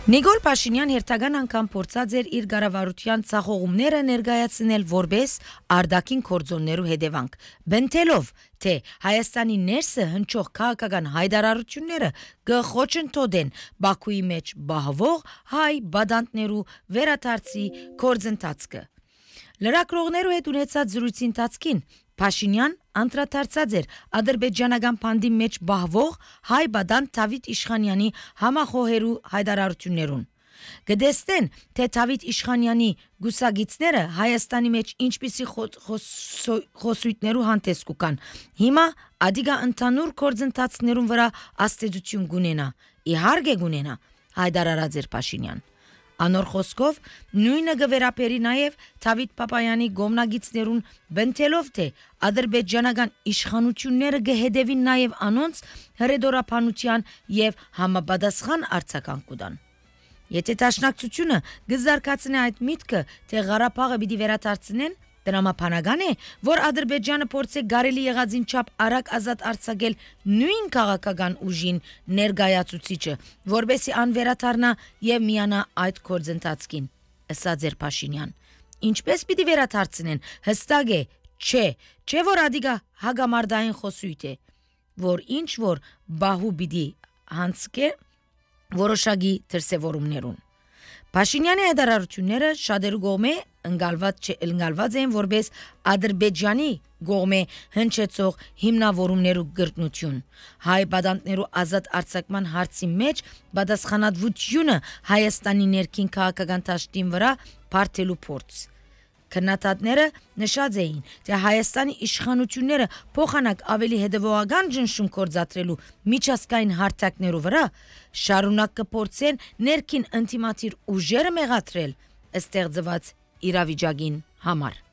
Նիկոլ Փաշինյան հերթական անգամ փորձած էր իր կառավարության ցախողումները ներկայացնել որպես արտաքին գործոններու հետևանք, բնթելով, թե Հայաստանի ներսը հնչող քաղաքական հայտարարությունները կխոչընդոտեն Բաքուի մեջ բահվող հայ բադանտներու վերադարձի գործընթացը։ Լրագրողներու հետ ունեցած զրույցի ընթացքին Փաշինյան անդրադարձած էր ադրբեջանական բանդի մեջ բահվող հայ բադանտ Դավիթ Իշխանյանի համախոհերու հայտարարություններուն։ Գտեսնեն, թե Դավիթ Իշխանյանի գուսագիցները Հայաստանի մեջ ինչպիսի խոսույթներու հանդես կան։ Հիմա ադիգա ընդհանուր գործընթացներուն վրա աստեցություն գունենա, իհարկե գունենա, հայտարարած էր Փաշինյան։ Անոր խոսքով նույնը գվերապերի նաև Դավիթ Պապայանի գոմնագիցներուն բնթելով թե ադրբեջանական իշխանությունները գհետևին նաև անոնց հրեդորապանության եւ համապատասխան արձագանք կտան։ Եթե դաշնակցությունը գզարկացնի այդ միտքը, թե Ղարաբաղը պիտի վերադարձնեն, դրամապանական է, որ Ադրբեջանը փորձե գարելի եղածին չափ արագ ազատ արձակել նույն քաղաքական ուժին ներկայացուցիչը, որբեսի անվերաթարնա եւ միանա այդ գործընթացքին, ըսած էր Փաշինյան։ Ինչպես պիտի վերադարձնեն, հստակ է, չէ որ ադիգա հագամարտային խոսույթ է, որ ինչ որ բահու պիտի հանցկե որոշակի դրսևորումներուն։ Փաշինյանի հայտարարությունները շատերու կողմէ ընկալված են որպես Ադրբեջանի կողմէ հնչեցող հիմնավորումներու կրկնություն։ Հայ բադանտներու ազատ արձակման հարցի մեջ պատասխանատվությունը Հայաստանի ներքին քաղաքական դաշտին վրա բարդելու փորձ։ Քննադատները նշած էին, թե Հայաստանի իշխանությունները փոխանակ ավելի հետևողական ճնշում կործադրելու միջազգային հարթակներու վրա շարունակ կփորձեն ներքին ինտիմատիր ուժերը մեղադրել ստեղծված իրավիճակին համար։